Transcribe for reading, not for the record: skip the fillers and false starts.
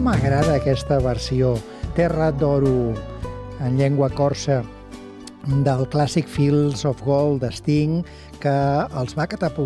m'agrada aquesta versió. Terra d'Oro, en llengua corsa, del clàssic Fields of Gold de Sting, que els va catapultar